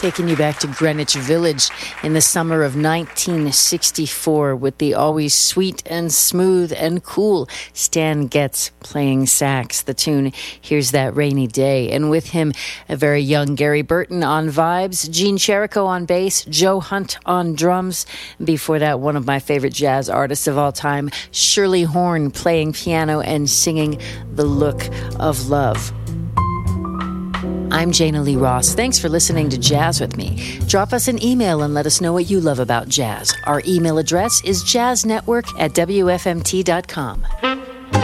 taking you back to Greenwich Village in the summer of 1964 with the always sweet and smooth and cool Stan Getz playing sax. The tune, Here's That Rainy Day. And with him, a very young Gary Burton on vibes, Gene Cherico on bass, Joe Hunt on drums. Before that, one of my favorite jazz artists of all time, Shirley Horn, playing piano and singing The Look of Love. I'm Jana Lee Ross. Thanks for listening to Jazz with me. Drop us an email and let us know what you love about jazz. Our email address is jazznetwork@wfmt.com.